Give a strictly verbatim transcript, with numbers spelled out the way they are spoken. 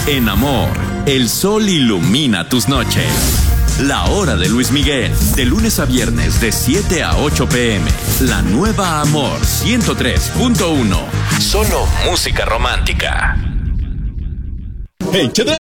En Amor, el sol ilumina tus noches. La hora de Luis Miguel, de lunes a viernes de siete a ocho pm. La nueva Amor ciento tres punto uno. Solo música romántica. Hey,